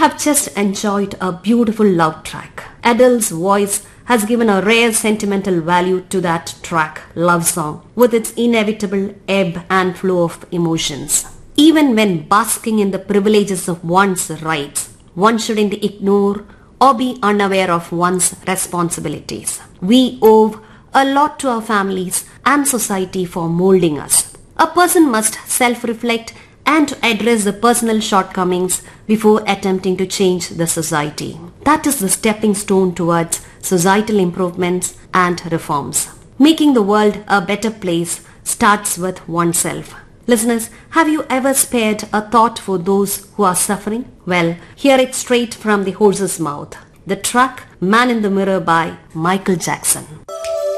have just enjoyed a beautiful love track. Adele's voice has given a rare sentimental value to that track, Love Song, with its inevitable ebb and flow of emotions. Even when basking in the privileges of one's rights, one shouldn't ignore or be unaware of one's responsibilities. We owe a lot to our families and society for molding us. A person must self-reflect and address the personal shortcomings before attempting to change the society. That is the stepping stone towards societal improvements and reforms. Making the world a better place starts with oneself. Listeners, have you ever spared a thought for those who are suffering? Well, hear it straight from the horse's mouth. The track Man in the Mirror by Michael Jackson.